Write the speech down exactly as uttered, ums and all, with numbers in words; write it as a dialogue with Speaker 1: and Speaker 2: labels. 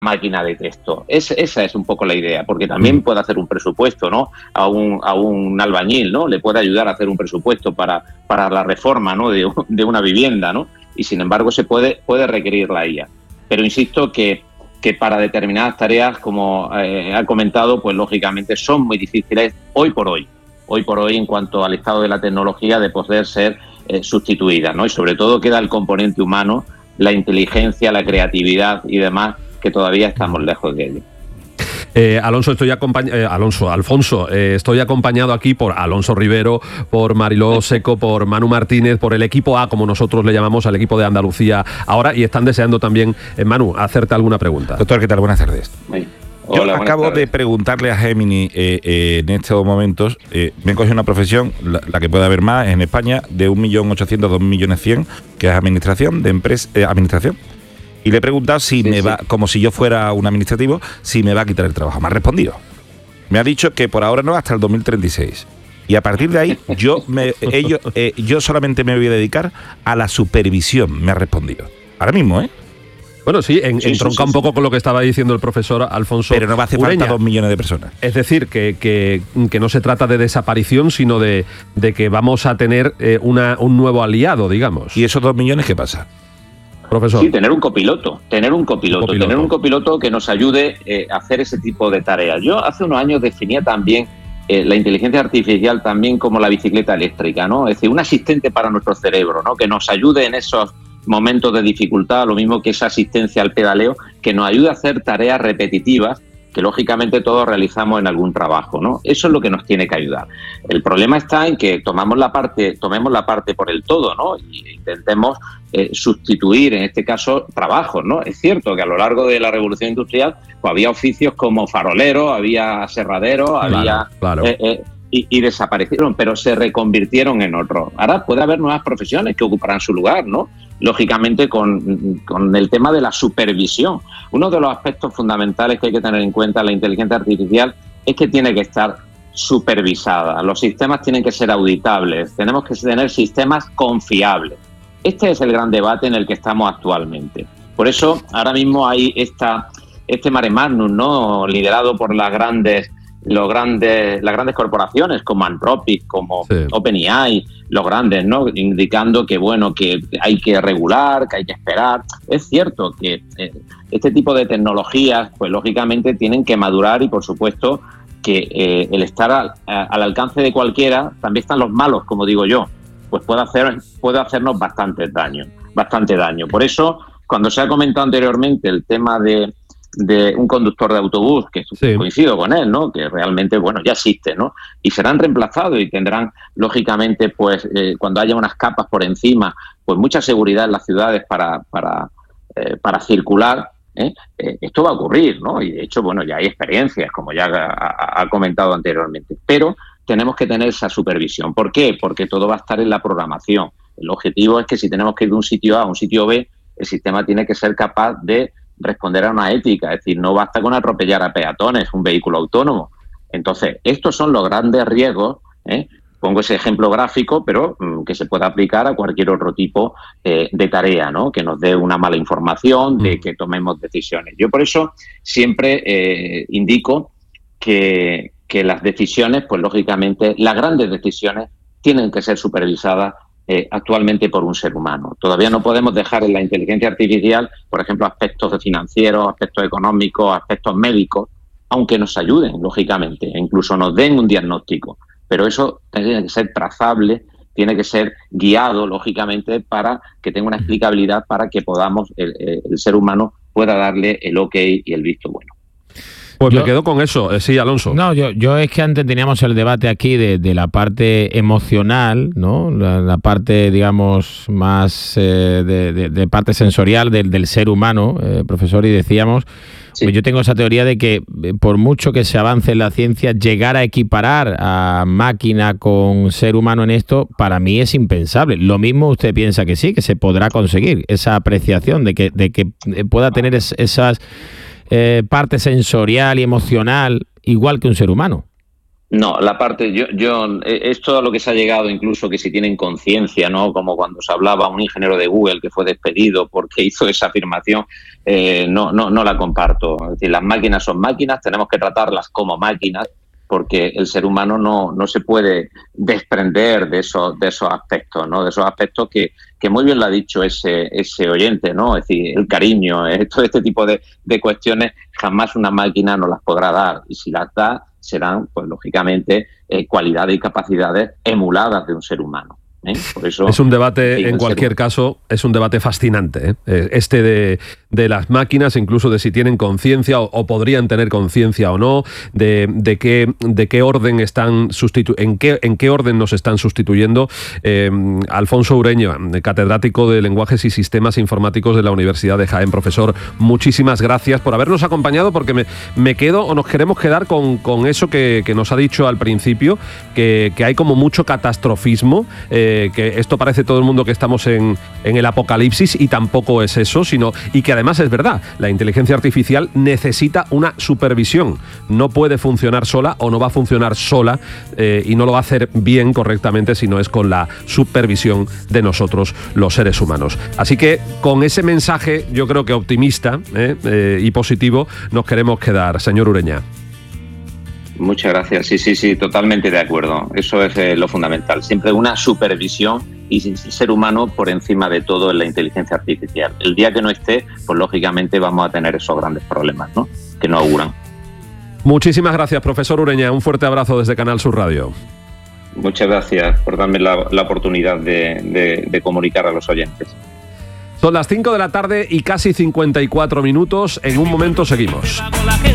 Speaker 1: máquina de texto. Es, esa es un poco la idea, porque también puede hacer un presupuesto, ¿no? A un, a un albañil, ¿no? Le puede ayudar a hacer un presupuesto para, para la reforma, ¿no? de, de una vivienda, ¿no? Y sin embargo se puede, puede requerir la I A. Pero insisto que, que para determinadas tareas, como eh, ha comentado, pues lógicamente son muy difíciles hoy por hoy. Hoy por hoy en cuanto al estado de la tecnología de poder ser eh, sustituida, ¿no? Y sobre todo queda el componente humano, la inteligencia, la creatividad y demás, que todavía estamos lejos de ello.
Speaker 2: Eh, Alonso, estoy acompañado, eh, Alonso, Alfonso, eh, estoy acompañado aquí por Alonso Rivero, por Mariló Seco, por Manu Martínez, por el equipo A, como nosotros le llamamos al equipo de Andalucía ahora, y están deseando también, eh, Manu, hacerte alguna pregunta.
Speaker 3: Doctor, ¿qué tal? Buenas tardes.
Speaker 1: Sí.
Speaker 3: Yo
Speaker 1: Hola,
Speaker 3: acabo
Speaker 1: tardes.
Speaker 3: de preguntarle a Gemini eh, eh, en estos momentos, eh, me he cogido una profesión, la, la que puede haber más en España, de un millón ochocientos, dos millones cien, que es administración, de empresa, eh, administración. Y le he preguntado si
Speaker 1: sí,
Speaker 3: me
Speaker 1: sí.
Speaker 3: va, como si yo fuera un administrativo, si me va a quitar el trabajo. Me ha respondido. Me ha dicho que por ahora no, hasta el dos mil treinta y seis. Y a partir de ahí, yo, me, ellos, eh, yo solamente me voy a dedicar a la supervisión, me ha respondido. Ahora mismo, ¿eh?
Speaker 2: Bueno, sí, en,
Speaker 1: Sí,
Speaker 2: entronca
Speaker 1: sí, sí,
Speaker 2: un
Speaker 1: sí.
Speaker 2: poco con lo que estaba diciendo el profesor Alfonso.
Speaker 3: Pero no va a hacer
Speaker 2: Ureña.
Speaker 3: falta dos millones de personas.
Speaker 2: Es decir, que, que, que no se trata de desaparición, sino de, de que vamos a tener eh, una, un nuevo aliado, digamos.
Speaker 3: ¿Y esos dos millones qué pasa?
Speaker 2: Profesor.
Speaker 1: Sí, tener un copiloto, tener un copiloto,
Speaker 2: copiloto.
Speaker 1: tener un copiloto que nos ayude eh, a hacer ese tipo de tareas. Yo hace unos años definía también eh, la inteligencia artificial también como la bicicleta eléctrica, ¿no? Es decir, un asistente para nuestro cerebro, ¿no? Que nos ayude en esos momentos de dificultad, lo mismo que esa asistencia al pedaleo, que nos ayude a hacer tareas repetitivas que lógicamente todos realizamos en algún trabajo, ¿no? Eso es lo que nos tiene que ayudar. El problema está en que tomamos la parte, tomemos la parte por el todo, ¿no? Y intentemos eh, sustituir, en este caso, trabajos, ¿no? Es cierto que a lo largo de la revolución industrial pues había oficios como farolero, había aserradero,
Speaker 2: Claro,
Speaker 1: había
Speaker 2: claro.
Speaker 1: Eh, eh, y, y desaparecieron, pero se reconvirtieron en otros. Ahora puede haber nuevas profesiones que ocuparán su lugar, ¿no? Lógicamente con, con el tema de la supervisión. Uno de los aspectos fundamentales que hay que tener en cuenta en la inteligencia artificial es que tiene que estar supervisada. Los sistemas tienen que ser auditables, tenemos que tener sistemas confiables. Este es el gran debate en el que estamos actualmente. Por eso ahora mismo hay esta, este mare magnum, ¿no? Liderado por las grandes los grandes, las grandes corporaciones como Anthropic, como
Speaker 2: Sí.
Speaker 1: OpenAI, los grandes, ¿no? Indicando que bueno, que hay que regular, que hay que esperar. Es cierto que eh, este tipo de tecnologías, pues lógicamente tienen que madurar y por supuesto que eh, el estar al, a, al alcance de cualquiera, también están los malos, como digo yo, pues puede hacer, puede hacernos bastante daño, bastante daño. Por eso, cuando se ha comentado anteriormente el tema de de un conductor de autobús, que
Speaker 2: Sí.
Speaker 1: coincido con él, ¿no? Que realmente, bueno, ya existe, ¿no? Y serán reemplazados y tendrán, lógicamente, pues, eh, cuando haya unas capas por encima, pues mucha seguridad en las ciudades para, para, eh, para circular, ¿eh? Eh, esto va a ocurrir, ¿no? Y de hecho, bueno, ya hay experiencias, como ya ha, ha comentado anteriormente. Pero tenemos que tener esa supervisión. ¿Por qué? Porque todo va a estar en la programación. El objetivo es que si tenemos que ir de un sitio A a un sitio B, el sistema tiene que ser capaz de responder a una ética, es decir, no basta con atropellar a peatones, un vehículo autónomo. Entonces, estos son los grandes riesgos, ¿eh? Pongo ese ejemplo gráfico, pero mm, que se pueda aplicar a cualquier otro tipo eh, de tarea, ¿no? Que nos dé una mala información, de que tomemos decisiones. Yo por eso siempre eh, indico que, que las decisiones, pues lógicamente, las grandes decisiones tienen que ser supervisadas Eh, actualmente por un ser humano. Todavía no podemos dejar en la inteligencia artificial, por ejemplo, aspectos financieros, aspectos económicos, aspectos médicos, aunque nos ayuden, lógicamente, e incluso nos den un diagnóstico. Pero eso tiene que ser trazable, tiene que ser guiado, lógicamente, para que tenga una explicabilidad, para que podamos, el, el ser humano pueda darle el ok y el visto bueno.
Speaker 2: Pues
Speaker 4: Yo-
Speaker 2: me quedo con eso. Eh, sí, Alonso.
Speaker 4: No, yo, yo es que antes teníamos el debate aquí de, de la parte emocional, ¿no? La, la parte, digamos, más eh, de, de, de parte sensorial del, del ser humano, eh, profesor, y decíamos,
Speaker 1: Sí.
Speaker 4: pues yo tengo esa teoría de que eh, por mucho que se avance en la ciencia, llegar a equiparar a máquina con ser humano en esto, para mí es impensable. Lo mismo usted piensa que sí, que se podrá conseguir esa apreciación de que, de que pueda tener es, esas... Eh, parte sensorial y emocional igual que un ser humano.
Speaker 1: No, la parte, yo, yo, es todo lo que se ha llegado, incluso que si tienen conciencia, ¿no? Como cuando se hablaba un ingeniero de Google que fue despedido porque hizo esa afirmación, eh, no, no, no la comparto. Es decir, las máquinas son máquinas, tenemos que tratarlas como máquinas, porque el ser humano no, no se puede desprender de esos, de esos aspectos, ¿no? De esos aspectos que, que muy bien lo ha dicho ese, ese oyente, ¿no? Es decir, el cariño, eh, todo este tipo de, de cuestiones jamás una máquina nos las podrá dar, y si las da, serán, pues lógicamente, eh, cualidades y capacidades emuladas de un ser humano. ¿eh? Por eso,
Speaker 2: es un debate,
Speaker 1: sí,
Speaker 2: en cualquier caso, es un debate fascinante, ¿eh? Este de, de las máquinas, incluso de si tienen conciencia o, o podrían tener conciencia o no, de, de qué de qué orden están sustitu- en qué en qué orden nos están sustituyendo. Eh, Alfonso Ureña, catedrático de Lenguajes y Sistemas Informáticos de la Universidad de Jaén. Profesor, muchísimas gracias por habernos acompañado, porque me, me quedo o nos queremos quedar con, con eso que, que nos ha dicho al principio, que, que hay como mucho catastrofismo, eh, que esto parece todo el mundo que estamos en, en el apocalipsis, y tampoco es eso, sino y que además es verdad, la inteligencia artificial necesita una supervisión, no puede funcionar sola o no va a funcionar sola, eh, y no lo va a hacer bien, correctamente, si no es con la supervisión de nosotros, los seres humanos. Así que con ese mensaje, yo creo que optimista eh, eh, y positivo, nos queremos quedar, señor Ureña.
Speaker 1: Muchas gracias. Sí, sí, sí, totalmente de acuerdo. Eso es eh, lo fundamental. Siempre una supervisión y el ser humano por encima de todo en la inteligencia artificial. El día que no esté, pues lógicamente vamos a tener esos grandes problemas, ¿no? Que nos auguran.
Speaker 2: Muchísimas gracias, profesor Ureña. Un fuerte abrazo desde Canal Sur Radio.
Speaker 1: Muchas gracias por darme la, la oportunidad de, de, de comunicar a los oyentes.
Speaker 2: Son las cinco de la tarde y casi cincuenta y cuatro minutos. En un momento seguimos.